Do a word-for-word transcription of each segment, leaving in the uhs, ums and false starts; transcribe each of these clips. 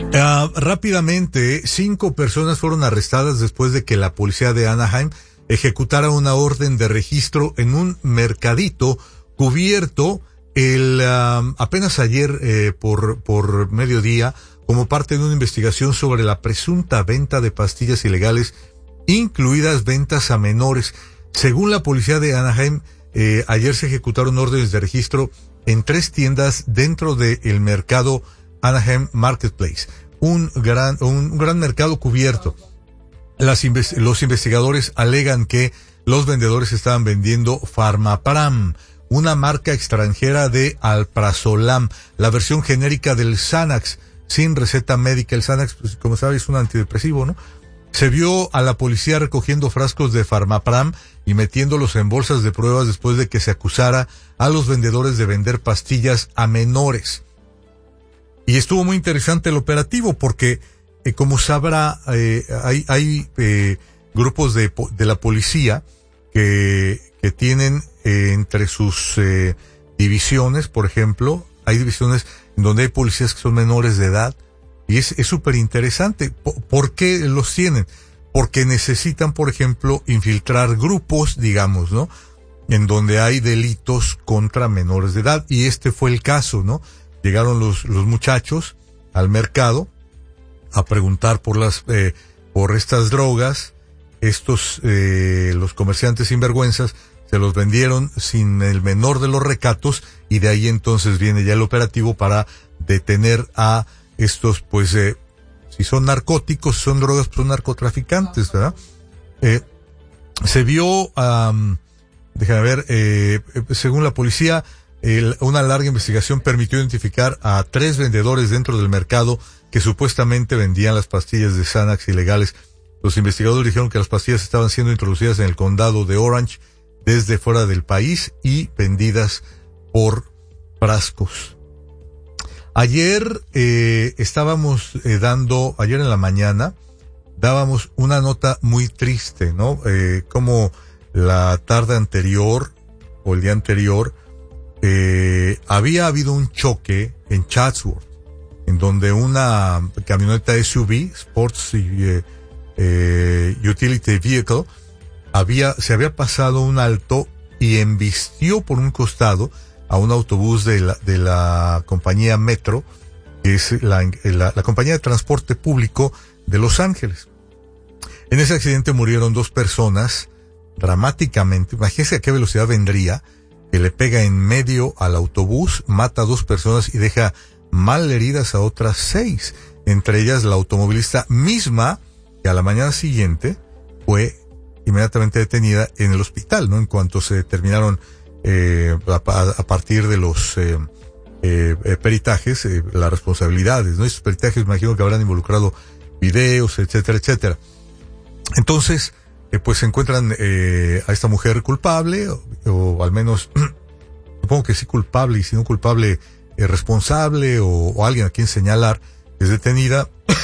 Uh, rápidamente, cinco personas fueron arrestadas después de que la policía de Anaheim ejecutara una orden de registro en un mercadito cubierto el uh, apenas ayer eh, por por mediodía como parte de una investigación sobre la presunta venta de pastillas ilegales, incluidas ventas a menores. Según la policía de Anaheim, eh, ayer se ejecutaron órdenes de registro en tres tiendas dentro del mercado Anaheim Marketplace, un gran, un gran mercado cubierto. Las inves- los investigadores alegan que los vendedores estaban vendiendo Pharmapram, una marca extranjera de Alprazolam, la versión genérica del Xanax, sin receta médica. El Xanax, pues, como sabes, es un antidepresivo, ¿no? Se vio a la policía recogiendo frascos de Pharmapram y metiéndolos en bolsas de pruebas después de que se acusara a los vendedores de vender pastillas a menores. Y estuvo muy interesante el operativo porque, eh, como sabrá, eh, hay, hay eh, grupos de, de la policía que, que tienen eh, entre sus eh, divisiones, por ejemplo, hay divisiones en donde hay policías que son menores de edad. Y es es súper interesante. ¿Por qué los tienen? Porque necesitan, por ejemplo, infiltrar grupos, digamos, ¿no? En donde hay delitos contra menores de edad. Y este fue el caso, ¿no? Llegaron los los muchachos al mercado a preguntar por las eh, por estas drogas. Estos eh, los comerciantes sinvergüenzas se los vendieron sin el menor de los recatos, y de ahí entonces viene ya el operativo para detener a estos, pues, eh, si son narcóticos, si son drogas, pues son narcotraficantes, ¿verdad? Eh, se vio, um, déjame ver, eh, según la policía, el, una larga investigación permitió identificar a tres vendedores dentro del mercado que supuestamente vendían las pastillas de Xanax ilegales. Los investigadores dijeron que las pastillas estaban siendo introducidas en el condado de Orange desde fuera del país y vendidas por frascos. Ayer eh, estábamos eh, dando, ayer en la mañana, dábamos una nota muy triste, ¿no? Eh, como la tarde anterior, o el día anterior, eh, había habido un choque en Chatsworth, en donde una camioneta S U V, Sports eh, eh, Utility Vehicle, había, se había pasado un alto y embistió por un costado a un autobús de la, de la compañía Metro, que es la, la, la compañía de transporte público de Los Ángeles. En ese accidente murieron dos personas dramáticamente. Imagínense a qué velocidad vendría, que le pega en medio al autobús, mata a dos personas y deja mal heridas a otras seis, entre ellas la automovilista misma, que a la mañana siguiente fue inmediatamente detenida en el hospital, ¿no? En cuanto se determinaron Eh, a, a partir de los eh, eh, peritajes, eh, las responsabilidades, ¿no? Esos peritajes, me imagino que habrán involucrado videos, etcétera, etcétera. Entonces, eh, pues se encuentran eh, a esta mujer culpable, o, o al menos, supongo que sí culpable, y si no culpable, eh, responsable, o, o alguien a quien señalar, es detenida,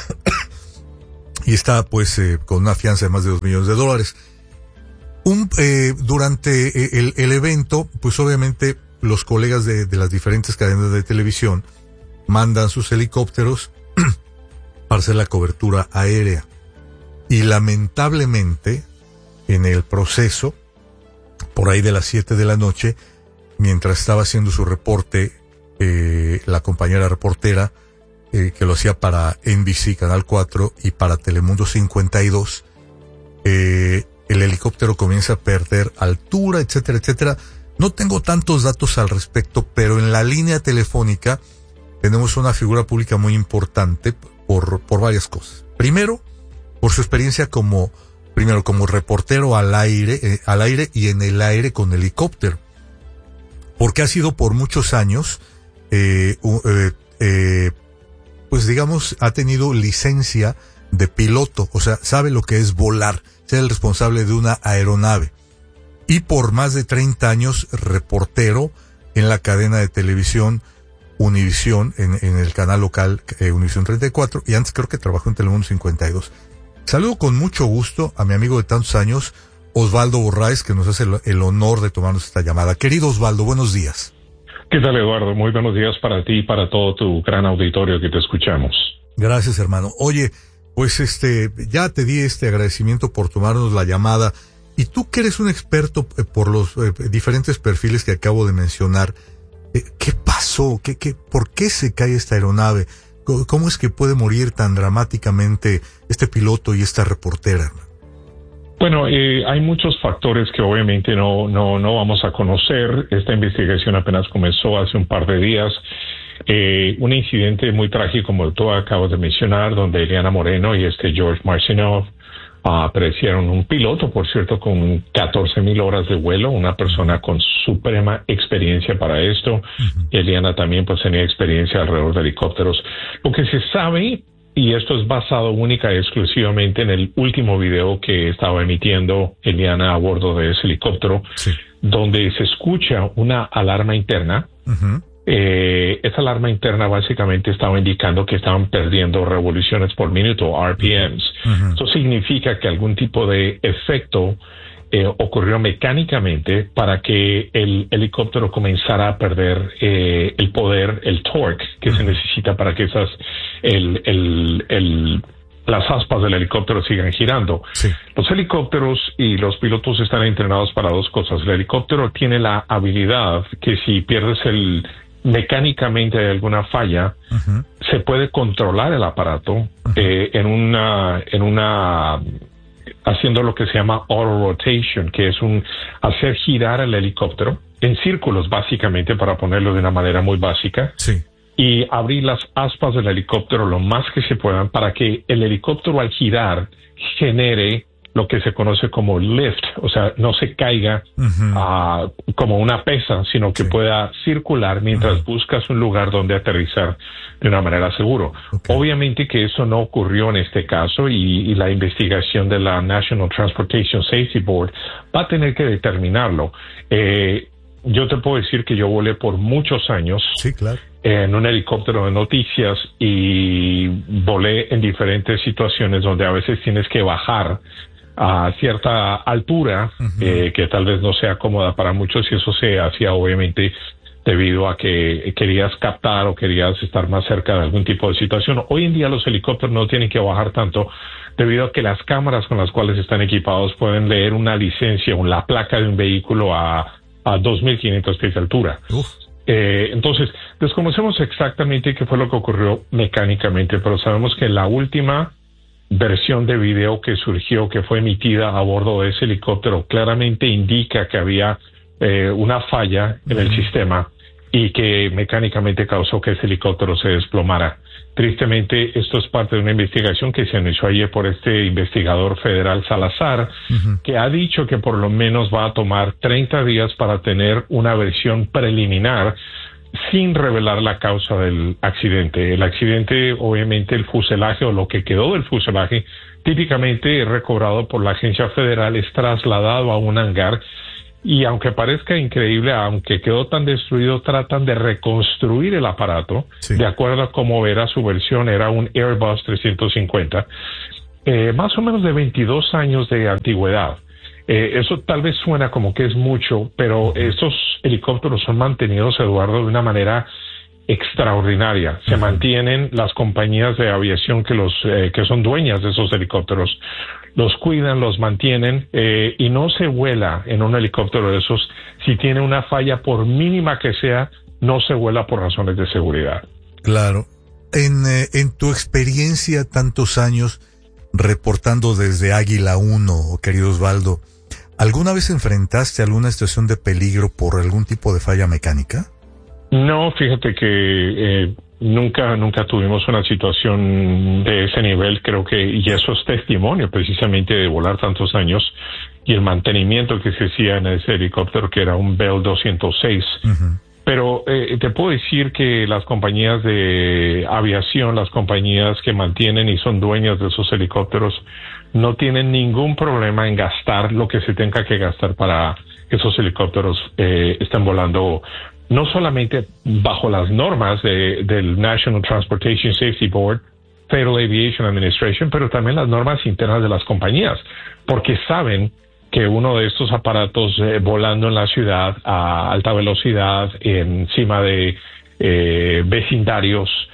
y está pues eh, con una fianza de más de dos millones de dólares. Un, eh, durante el, el evento, pues obviamente los colegas de, de las diferentes cadenas de televisión mandan sus helicópteros para hacer la cobertura aérea. Y lamentablemente, en el proceso, por ahí de las siete de la noche, mientras estaba haciendo su reporte, eh, la compañera reportera, eh, que lo hacía para N B C, Canal cuatro, y para Telemundo cincuenta y dos, eh, el helicóptero comienza a perder altura, etcétera, etcétera. No tengo tantos datos al respecto, pero en la línea telefónica tenemos una figura pública muy importante por, por varias cosas. Primero, por su experiencia como, primero como reportero al aire, eh, al aire y en el aire con helicóptero. Porque ha sido por muchos años, eh, eh, eh, pues digamos, ha tenido licencia de piloto, o sea, sabe lo que es volar, ser el responsable de una aeronave. Y por más de treinta años, reportero en la cadena de televisión Univisión, en, en el canal local eh, Univisión treinta y cuatro, y antes creo que trabajó en Telemundo cincuenta y dos. Saludo con mucho gusto a mi amigo de tantos años, Osvaldo Borraes, que nos hace el, el honor de tomarnos esta llamada. Querido Osvaldo, buenos días. ¿Qué tal, Eduardo? Muy buenos días para ti y para todo tu gran auditorio que te escuchamos. Gracias, hermano. Oye, pues este, ya te di este agradecimiento por tomarnos la llamada. Y tú que eres un experto eh, por los eh, diferentes perfiles que acabo de mencionar, eh, ¿qué pasó? ¿Qué, qué, ¿Por qué se cae esta aeronave? ¿Cómo es que puede morir tan dramáticamente este piloto y esta reportera? Bueno, eh, hay muchos factores que obviamente no, no, no vamos a conocer. Esta investigación apenas comenzó hace un par de días. Eh, un incidente muy trágico, como tú acabas de mencionar, donde Eliana Moreno y este George Marcinov uh, aparecieron un piloto, por cierto, con catorce mil horas de vuelo, una persona con suprema experiencia para esto. Uh-huh. Eliana también pues tenía experiencia alrededor de helicópteros. Lo que se sabe, y esto es basado única y exclusivamente en el último video que estaba emitiendo Eliana a bordo de ese helicóptero, sí, donde se escucha una alarma interna. Uh-huh. Eh, esa alarma interna básicamente estaba indicando que estaban perdiendo revoluciones por minuto, R P Ms. Uh-huh. Eso significa que algún tipo de efecto eh, ocurrió mecánicamente para que el helicóptero comenzara a perder eh, el poder, el torque que uh-huh. se necesita para que esas el, el, el las aspas del helicóptero sigan girando. Sí. Los helicópteros y los pilotos están entrenados para dos cosas. El helicóptero tiene la habilidad que si pierdes el mecánicamente hay alguna falla, uh-huh. se puede controlar el aparato uh-huh. eh, en una en una haciendo lo que se llama auto rotation, que es un hacer girar el helicóptero en círculos básicamente, para ponerlo de una manera muy básica, sí, y abrir las aspas del helicóptero lo más que se puedan para que el helicóptero al girar genere lo que se conoce como lift, o sea, no se caiga uh-huh. uh, como una pesa, sino que sí. pueda circular mientras uh-huh. buscas un lugar donde aterrizar de una manera segura. Okay. Obviamente que eso no ocurrió en este caso y, y la investigación de la National Transportation Safety Board va a tener que determinarlo. Eh, yo te puedo decir que yo volé por muchos años. Sí, claro. En un helicóptero de noticias y volé en diferentes situaciones donde a veces tienes que bajar a cierta altura, uh-huh. eh, que tal vez no sea cómoda para muchos, y eso se hacía obviamente debido a que querías captar o querías estar más cerca de algún tipo de situación. Hoy en día los helicópteros no tienen que bajar tanto debido a que las cámaras con las cuales están equipados pueden leer una licencia o la placa de un vehículo a, a dos mil quinientos pies de altura. Uf. Eh, entonces, desconocemos exactamente qué fue lo que ocurrió mecánicamente, pero sabemos que la última versión de video que surgió, que fue emitida a bordo de ese helicóptero, claramente indica que había eh, una falla en el sistema y que mecánicamente causó que ese helicóptero se desplomara. Tristemente, esto es parte de una investigación que se anunció ayer por este investigador federal Salazar, uh-huh. que ha dicho que por lo menos va a tomar treinta días para tener una versión preliminar sin revelar la causa del accidente. El accidente, obviamente, el fuselaje o lo que quedó del fuselaje, típicamente es recobrado por la agencia federal, es trasladado a un hangar y aunque parezca increíble, aunque quedó tan destruido, tratan de reconstruir el aparato, sí. de acuerdo a cómo era su versión, era un Airbus trescientos cincuenta, eh, más o menos de veintidós años de antigüedad. Eh, eso tal vez suena como que es mucho, pero estos helicópteros son mantenidos, Eduardo, de una manera extraordinaria. Se uh-huh. mantienen las compañías de aviación que los eh, que son dueñas de esos helicópteros, los cuidan, los mantienen eh, y no se vuela en un helicóptero de esos. Si tiene una falla, por mínima que sea, no se vuela por razones de seguridad. Claro. En, eh, en tu experiencia, tantos años reportando desde Águila uno, querido Osvaldo, ¿alguna vez enfrentaste alguna situación de peligro por algún tipo de falla mecánica? No, fíjate que eh, nunca nunca tuvimos una situación de ese nivel, creo que, y eso es testimonio precisamente de volar tantos años y el mantenimiento que se hacía en ese helicóptero, que era un Bell doscientos seis. Uh-huh. Pero eh, te puedo decir que las compañías de aviación, las compañías que mantienen y son dueñas de esos helicópteros, no tienen ningún problema en gastar lo que se tenga que gastar para que esos helicópteros eh, estén volando, no solamente bajo las normas de, del National Transportation Safety Board, Federal Aviation Administration, pero también las normas internas de las compañías, porque saben que uno de estos aparatos eh, volando en la ciudad a alta velocidad, encima de eh, vecindarios,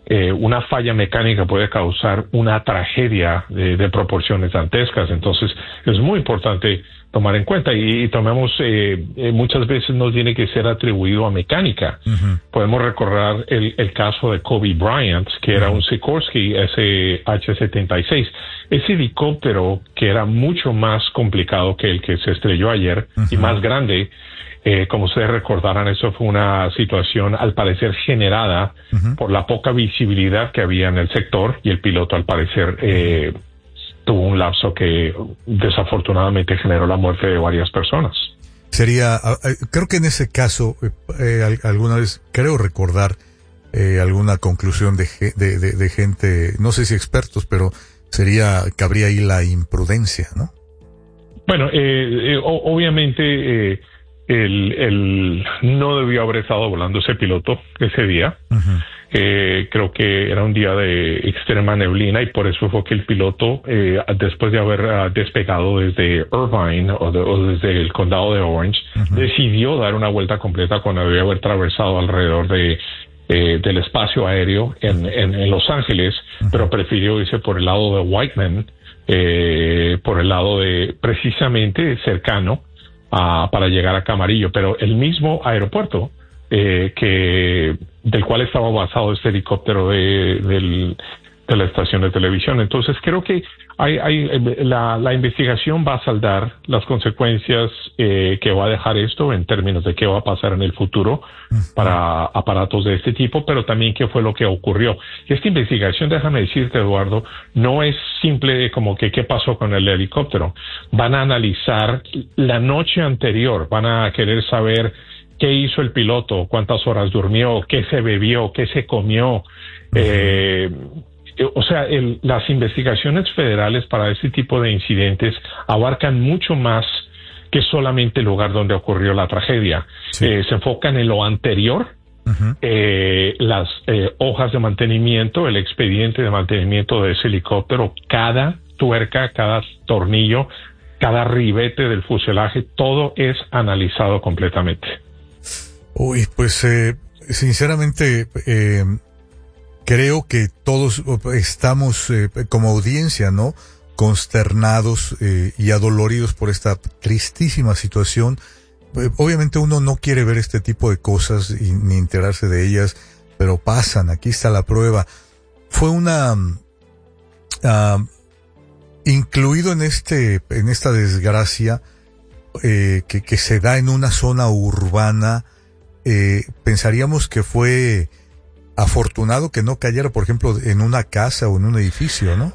eh, una falla mecánica puede causar una tragedia de, de proporciones dantescas. Entonces es muy importante tomar en cuenta y, y tomemos, eh, eh, muchas veces no tiene que ser atribuido a mecánica. Uh-huh. Podemos recordar el, el caso de Kobe Bryant, que era uh-huh. un Sikorsky S H setenta y seis. Ese helicóptero, que era mucho más complicado que el que se estrelló ayer uh-huh. y más grande, eh, como ustedes recordarán, eso fue una situación al parecer generada uh-huh. por la poca visibilidad que había en el sector, y el piloto al parecer eh, tuvo un lapso que desafortunadamente generó la muerte de varias personas. Sería, creo que en ese caso, eh, alguna vez, creo recordar eh, alguna conclusión de, de, de, de gente, no sé si expertos, pero sería, cabría ahí la imprudencia, ¿no? Bueno, eh, eh, obviamente eh, el, el no debió haber estado volando ese piloto ese día. Uh-huh. Eh, creo que era un día de extrema neblina y por eso fue que el piloto, eh, después de haber uh, despegado desde Irvine o, de, o desde el condado de Orange, uh-huh. decidió dar una vuelta completa cuando debía haber atravesado alrededor de eh, del espacio aéreo en, en, en Los Ángeles, uh-huh. pero prefirió irse por el lado de Whiteman, eh, por el lado de precisamente cercano a, para llegar a Camarillo, pero el mismo aeropuerto Eh, que del cual estaba basado este helicóptero de, del, de la estación de televisión. Entonces creo que hay, hay la, la investigación va a saldar las consecuencias eh, que va a dejar esto en términos de qué va a pasar en el futuro para aparatos de este tipo, pero también qué fue lo que ocurrió. Esta investigación, déjame decirte, Eduardo, no es simple como que qué pasó con el helicóptero. Van a analizar la noche anterior, van a querer saber qué hizo el piloto, cuántas horas durmió, qué se bebió, qué se comió. Uh-huh. Eh, o sea, el, las investigaciones federales para este tipo de incidentes abarcan mucho más que solamente el lugar donde ocurrió la tragedia. Sí. Eh, se enfocan en lo anterior, uh-huh. eh, las eh, hojas de mantenimiento, el expediente de mantenimiento de ese helicóptero, cada tuerca, cada tornillo, cada ribete del fuselaje, todo es analizado completamente. Uy, pues eh, sinceramente eh, creo que todos estamos eh, como audiencia, ¿no?, consternados eh, y adoloridos por esta tristísima situación. Eh, obviamente uno no quiere ver este tipo de cosas y, ni enterarse de ellas, pero pasan. Aquí está la prueba. Fue una uh, incluido en este en esta desgracia eh, que, que se da en una zona urbana. Eh, pensaríamos que fue afortunado que no cayera, por ejemplo, en una casa o en un edificio, ¿no?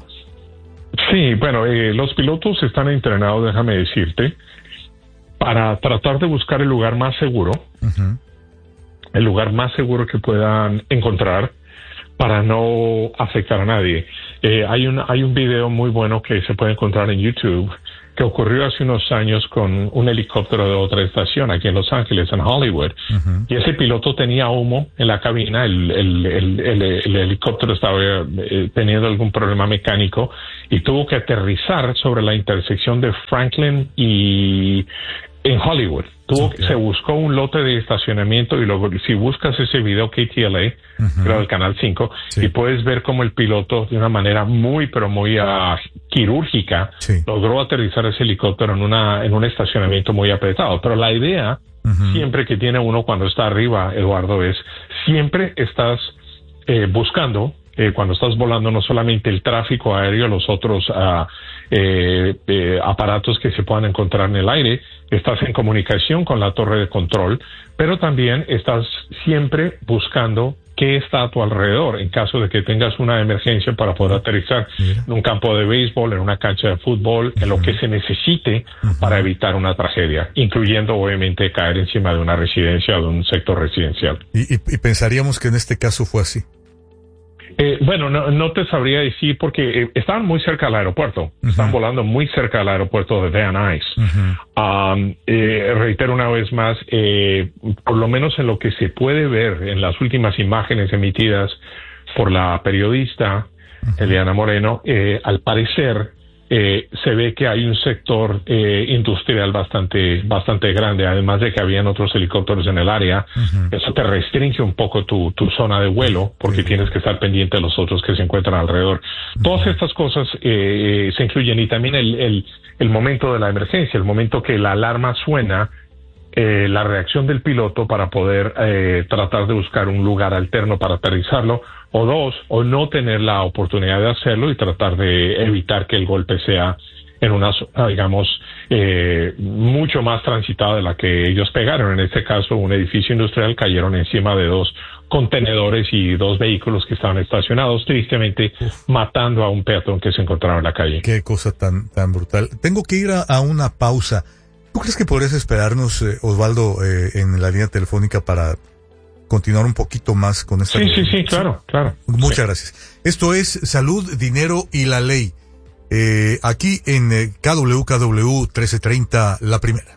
Sí, bueno, eh, los pilotos están entrenados, déjame decirte, para tratar de buscar el lugar más seguro, uh-huh. el lugar más seguro que puedan encontrar para no afectar a nadie. Eh, hay un hay un video muy bueno que se puede encontrar en YouTube que ocurrió hace unos años con un helicóptero de otra estación aquí en Los Ángeles, en Hollywood. Uh-huh. Y ese piloto tenía humo en la cabina, el, el, el, el, el helicóptero estaba eh, teniendo algún problema mecánico y tuvo que aterrizar sobre la intersección de Franklin y en Hollywood. Tuvo, okay. Se buscó un lote de estacionamiento y luego, si buscas ese video K T L A, uh-huh. creo del Canal cinco, sí. y puedes ver cómo el piloto de una manera muy, pero muy uh, quirúrgica, sí. logró aterrizar ese helicóptero en una en un estacionamiento muy apretado. Pero la idea, uh-huh. siempre que tiene uno cuando está arriba, Eduardo, es siempre estás eh, buscando, eh, cuando estás volando, no solamente el tráfico aéreo, los otros uh, eh, eh, aparatos que se puedan encontrar en el aire, estás en comunicación con la torre de control, pero también estás siempre buscando qué está a tu alrededor en caso de que tengas una emergencia para poder aterrizar Mira. en un campo de béisbol, en una cancha de fútbol, uh-huh. en lo que se necesite uh-huh. para evitar una tragedia, incluyendo obviamente caer encima de una residencia o de un sector residencial. Y, y, y pensaríamos que en este caso fue así. Eh, bueno, no, no te sabría decir porque eh, estaban muy cerca del aeropuerto, uh-huh. están volando muy cerca del aeropuerto de Van Nuys. Uh-huh. Um, eh, reitero una vez más, eh, por lo menos en lo que se puede ver en las últimas imágenes emitidas por la periodista uh-huh. Eliana Moreno, eh, al parecer eh, se ve que hay un sector eh, industrial bastante bastante grande, además de que habían otros helicópteros en el área. Uh-huh. Eso te restringe un poco tu, tu zona de vuelo, porque uh-huh. tienes que estar pendiente de los otros que se encuentran alrededor. Uh-huh. Todas estas cosas eh, se incluyen, y también el, el, el momento de la emergencia, el momento que la alarma suena, eh, la reacción del piloto para poder eh, tratar de buscar un lugar alterno para aterrizarlo, o dos, o no tener la oportunidad de hacerlo y tratar de evitar que el golpe sea en una zona, digamos, eh, mucho más transitada de la que ellos pegaron. En este caso, un edificio industrial, cayeron encima de dos contenedores y dos vehículos que estaban estacionados, tristemente Uf. matando a un peatón que se encontraba en la calle. Qué cosa tan, tan brutal. Tengo que ir a, a una pausa. ¿Tú crees que podrías esperarnos, eh, Osvaldo, eh, en la línea telefónica para continuar un poquito más con esta? Sí, sí, sí, claro, claro. Muchas sí. gracias. Esto es Salud, Dinero y la Ley. Eh, aquí en eh, K W K W trece treinta, La Primera.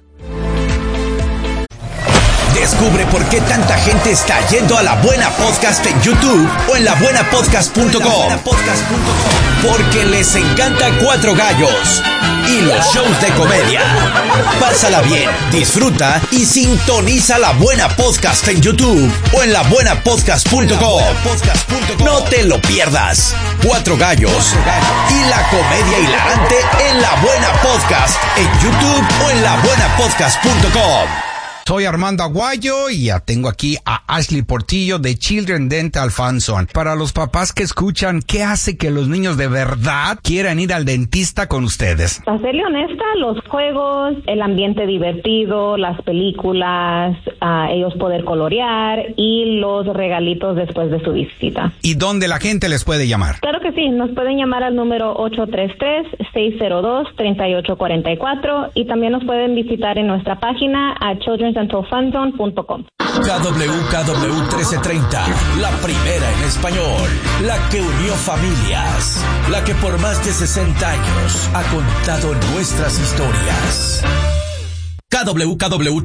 Descubre por qué tanta gente está yendo a La Buena Podcast en YouTube o en la buena podcast punto com. Porque les encanta Cuatro Gallos y los shows de comedia. Pásala bien, disfruta y sintoniza La Buena Podcast en YouTube o en la buena podcast punto com. No te lo pierdas. Cuatro Gallos y la comedia hilarante en La Buena Podcast en YouTube o en la buena podcast punto com. Soy Armando Aguayo y ya tengo aquí a Ashley Portillo de Children Dental Fanzone. Para los papás que escuchan, ¿qué hace que los niños de verdad quieran ir al dentista con ustedes? Para serle honesta, los juegos, el ambiente divertido, las películas, uh, ellos poder colorear y los regalitos después de su visita. ¿Y dónde la gente les puede llamar? Claro que sí, nos pueden llamar al número ocho tres tres, seis cero dos, tres ocho cuatro cuatro y también nos pueden visitar en nuestra página a children dental fanzone punto com. K W K W trece treinta, la primera en español, la que unió familias, la que por más de sesenta años ha contado nuestras historias. K W K W